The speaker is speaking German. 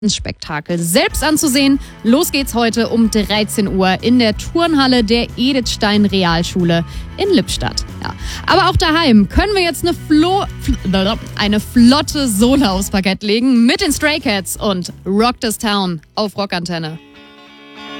Spektakel selbst anzusehen. Los geht's heute um 13 Uhr in der Turnhalle der Edithstein Realschule in Lippstadt. Ja. Aber auch daheim können wir jetzt eine flotte Sohle aufs Parkett legen mit den Stray Cats und Rock This Town auf Rockantenne.